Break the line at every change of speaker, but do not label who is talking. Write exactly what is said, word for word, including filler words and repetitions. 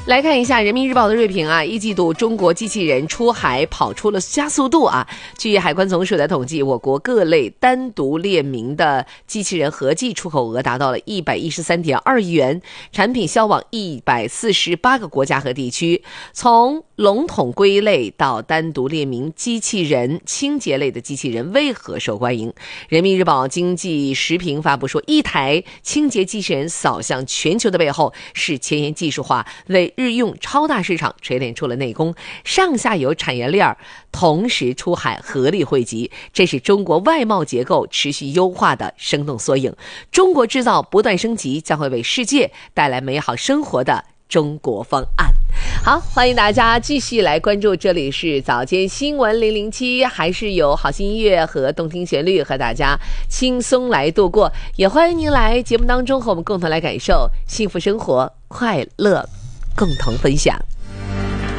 来看一下人民日报的锐评啊，一季度中国机器人出海跑出了加速度啊。据海关总署的统计，我国各类单独列明的机器人合计出口额达到了一百一十三点二亿元，产品销往一百四十八个国家和地区。从笼统归类到单独列明机器人，清洁类的机器人为何受欢迎？人民日报经济时评发布说，一台清洁机器人扫向全球的背后，是前沿技术化为日用超大市场锤炼出了内功，上下游产业链同时出海合力汇集，这是中国外贸结构持续优化的生动缩影。中国制造不断升级，将会为世界带来美好生活的中国方案。好，欢迎大家继续来关注，这里是早间新闻零零七，还是有好听音乐和动听旋律和大家轻松来度过，也欢迎您来节目当中和我们共同来感受幸福生活，快乐共同分享。